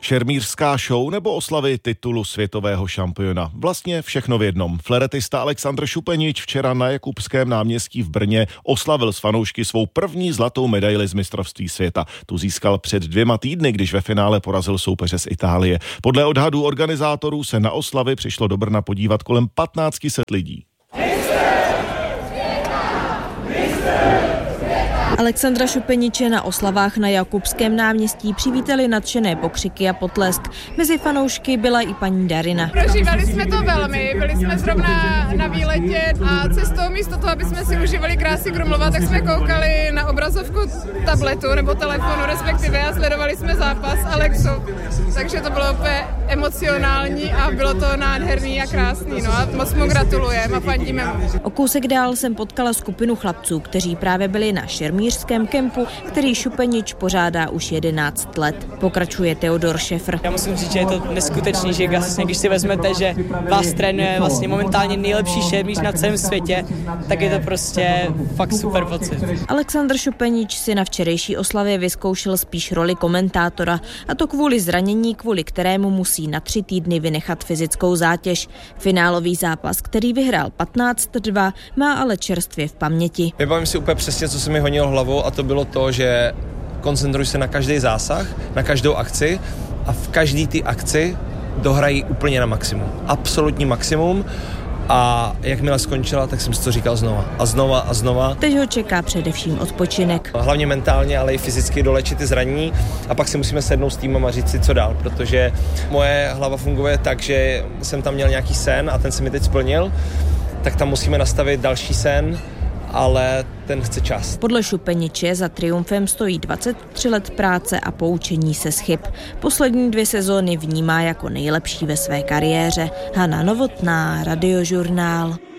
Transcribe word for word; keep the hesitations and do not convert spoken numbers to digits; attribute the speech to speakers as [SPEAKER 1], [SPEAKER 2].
[SPEAKER 1] Šermířská show nebo oslavy titulu světového šampiona? Vlastně všechno v jednom. Fléretista Alexandr Šupenič včera na Jakubském náměstí v Brně oslavil s fanoušky svou první zlatou medaili z mistrovství světa. Tu získal před dvěma týdny, když ve finále porazil soupeře z Itálie. Podle odhadů organizátorů se na oslavy přišlo do Brna podívat kolem patnáct set lidí.
[SPEAKER 2] Alexandra Šupeniče na oslavách na Jakubském náměstí přivítali nadšené pokřiky a potlesk. Mezi fanoušky byla i paní Darina.
[SPEAKER 3] Prožívali jsme to velmi, byli jsme zrovna na výletě a cestou místo toho, aby jsme si užívali krásy Krumlova, tak jsme koukali na obrazovku tabletu nebo telefonu respektive a sledovali jsme zápas Alexu. Takže to bylo úplně emocionální a bylo to nádherný a krásný. No a moc mu gratulujeme a fandíme mu.
[SPEAKER 2] O kousek dál jsem potkala skupinu chlapců, kteří právě byli na šermířském kempu, který Šupenič pořádá už jedenáct let. Pokračuje Teodor Šefr.
[SPEAKER 4] Já musím říct, že je to neskutečný, že vlastně, když si vezmete, že vás trénuje vlastně momentálně nejlepší šermíř na celém světě, tak je to prostě fakt super pocit.
[SPEAKER 2] Alexandr Šupenič si na včerejší oslavě vyzkoušel spíš roli komentátora, a to kvůli zranění, kvůli kterému musí na tři týdny vynechat fyzickou zátěž. Finálový zápas, který vyhrál patnáct dva, má ale čerstvě v paměti.
[SPEAKER 5] Vybavím si úplně přesně, co se mi honilo hlavou, a to bylo to, že koncentruj se na každý zásah, na každou akci a v každé té akci dohrají úplně na maximum. Absolutní maximum. A jakmile skončila, tak jsem si to říkal znova a znova a znova.
[SPEAKER 2] Teď ho čeká především odpočinek.
[SPEAKER 5] Hlavně mentálně, ale i fyzicky dolečit ty zranění a pak si musíme sednout s týmem a říct si, co dál, protože moje hlava funguje tak, že jsem tam měl nějaký sen a ten se mi teď splnil, tak tam musíme nastavit další sen, ale ten chce čas.
[SPEAKER 2] Podle Šupeniče za triumfem stojí dvacet tři let práce a poučení se z chyb. Poslední dvě sezóny vnímá jako nejlepší ve své kariéře. Hana Novotná, Radiožurnál.